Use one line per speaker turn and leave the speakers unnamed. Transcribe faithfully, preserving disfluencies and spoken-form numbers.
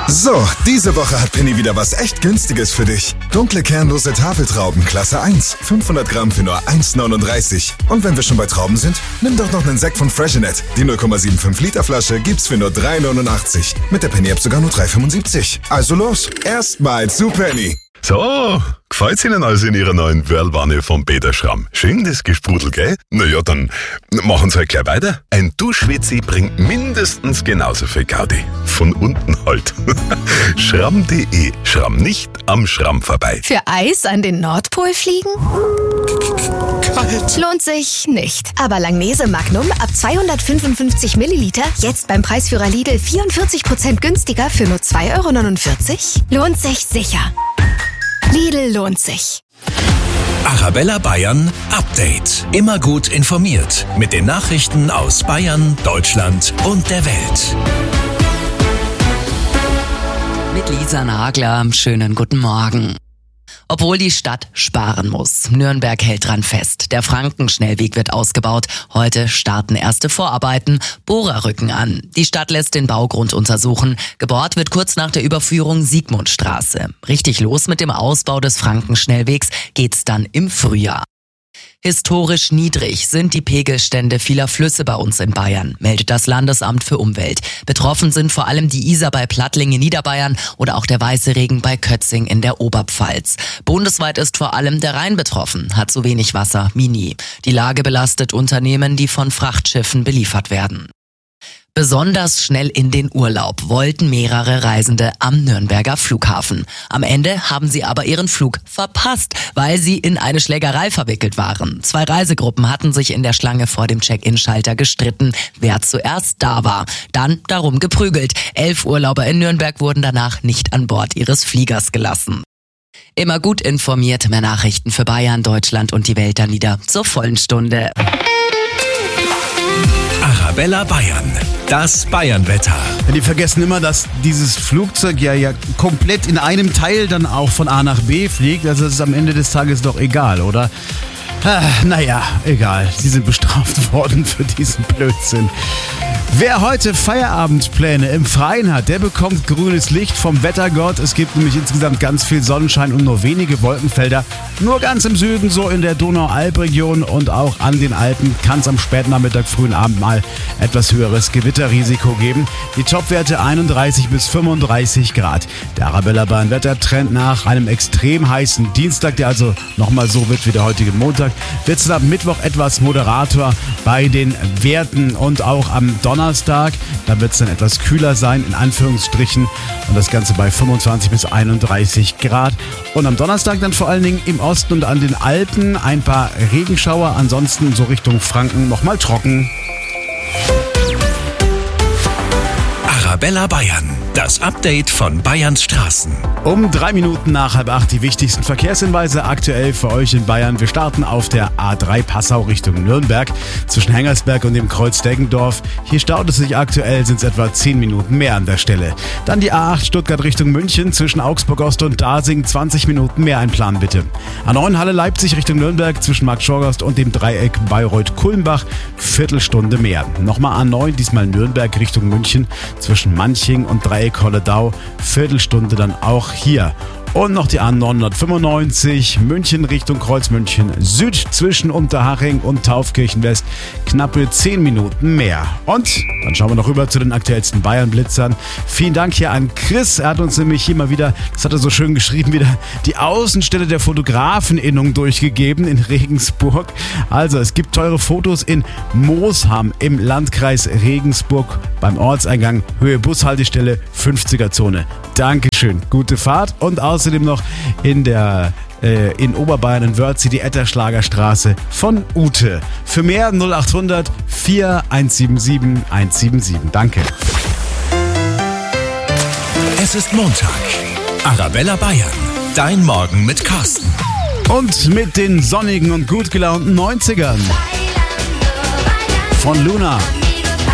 So, diese Woche hat Penny wieder was echt Günstiges für dich. Dunkle kernlose Tafeltrauben, Klasse eins. fünfhundert Gramm für nur eins neununddreißig. Und wenn wir schon bei Trauben sind, nimm doch noch einen Sekt von Freshenet. Die null Komma fünfundsiebzig Liter Flasche gibt's für nur drei neunundachtzig. Mit der Penny-App sogar nur drei fünfundsiebzig. Also los, erstmal zu Penny.
So, gefällt's Ihnen also in Ihrer neuen Whirlwanne vom Peter Schramm? Schön das Gesprudel, gell? Na ja, dann machen Sie halt gleich weiter. Ein Duschwitzi bringt mindestens genauso viel Gaudi. Von unten halt. Schramm punkt de. Schramm nicht am Schramm vorbei.
Für Eis an den Nordpol fliegen? Kalt. Lohnt sich nicht. Aber Langnese Magnum ab zweihundertfünfundfünfzig Milliliter jetzt beim Preisführer Lidl vierundvierzig Prozent günstiger für nur zwei Euro neunundvierzig? Lohnt sich sicher. Lidl lohnt sich.
Arabella Bayern Update. Immer gut informiert mit den Nachrichten aus Bayern, Deutschland und der Welt.
Mit Lisa Nagler, schönen guten Morgen. Obwohl die Stadt sparen muss. Nürnberg hält dran fest. Der Frankenschnellweg wird ausgebaut. Heute starten erste Vorarbeiten. Bohrer rücken an. Die Stadt lässt den Baugrund untersuchen. Gebohrt wird kurz nach der Überführung Siegmundstraße. Richtig los mit dem Ausbau des Frankenschnellwegs geht's dann im Frühjahr. Historisch niedrig sind die Pegelstände vieler Flüsse bei uns in Bayern, meldet das Landesamt für Umwelt. Betroffen sind vor allem die Isar bei Plattling in Niederbayern oder auch der Weiße Regen bei Kötzing in der Oberpfalz. Bundesweit ist vor allem der Rhein betroffen, hat so wenig Wasser wie nie. Die Lage belastet Unternehmen, die von Frachtschiffen beliefert werden. Besonders schnell in den Urlaub wollten mehrere Reisende am Nürnberger Flughafen. Am Ende haben sie aber ihren Flug verpasst, weil sie in eine Schlägerei verwickelt waren. Zwei Reisegruppen hatten sich in der Schlange vor dem Check-in-Schalter gestritten, wer zuerst da war. Dann darum geprügelt. Elf Urlauber in Nürnberg wurden danach nicht an Bord ihres Fliegers gelassen. Immer gut informiert, mehr Nachrichten für Bayern, Deutschland und die Welt dann wieder zur vollen Stunde.
Arabella Bayern, das Bayernwetter.
Ja, die vergessen immer, dass dieses Flugzeug ja, ja komplett in einem Teil dann auch von A nach B fliegt. Also es ist am Ende des Tages doch egal, oder? Ah, naja, egal. Sie sind bestraft worden für diesen Blödsinn. Wer heute Feierabendpläne im Freien hat, der bekommt grünes Licht vom Wettergott. Es gibt nämlich insgesamt ganz viel Sonnenschein und nur wenige Wolkenfelder. Nur ganz im Süden, so in der Donau-Alb-Region und auch an den Alpen, kann es am Spätnachmittag, frühen Abend mal etwas höheres Gewitterrisiko geben. Die Topwerte einunddreißig bis fünfunddreißig Grad. Der Arabella Bayern Wettertrend nach einem extrem heißen Dienstag, der also nochmal so wird wie der heutige Montag, wird es am Mittwoch etwas moderator bei den Werten und auch am Donnerstag, da wird es dann etwas kühler sein, in Anführungsstrichen, und das Ganze bei fünfundzwanzig bis einunddreißig Grad. Und am Donnerstag dann vor allen Dingen im Osten und an den Alpen ein paar Regenschauer, ansonsten so Richtung Franken nochmal trocken.
Arabella Bayern, das Update von Bayerns Straßen.
Um drei Minuten nach halb acht die wichtigsten Verkehrshinweise aktuell für euch in Bayern. Wir starten auf der A drei Passau Richtung Nürnberg zwischen Hengersberg und dem Kreuz Deggendorf. Hier staut es sich aktuell, sind es etwa zehn Minuten mehr an der Stelle. Dann die A acht Stuttgart Richtung München zwischen Augsburg Ost und Dasing, zwanzig Minuten mehr einplanen bitte. A neun Halle Leipzig Richtung Nürnberg zwischen Markt Schorgast und dem Dreieck Bayreuth-Kulmbach, Viertelstunde mehr. Nochmal A neun, diesmal Nürnberg Richtung München zwischen Manching und Dreieck Holledau, Viertelstunde dann auch hier. Und noch die A neunhundertfünfundneunzig München Richtung Kreuzmünchen Süd zwischen Unterhaching und Taufkirchen West, knappe zehn Minuten mehr. Und dann schauen wir noch rüber zu den aktuellsten Bayern-Blitzern. Vielen Dank hier an Chris, er hat uns nämlich hier mal wieder, das hat er so schön geschrieben, wieder die Außenstelle der Fotografeninnung durchgegeben in Regensburg. Also es gibt teure Fotos in Moosham im Landkreis Regensburg beim Ortseingang, Höhe Bushaltestelle, fünfziger Zone. Dankeschön, gute Fahrt. Und außerdem noch in der äh, in Oberbayern in Wörthsee die Etterschlagerstraße von Ute. Für mehr null achthundert vier eins sieben sieben eins sieben sieben. Danke.
Es ist Montag. Arabella Bayern, dein Morgen mit Carsten.
Und mit den sonnigen und gut gelaunten neunzigern. Von Luna.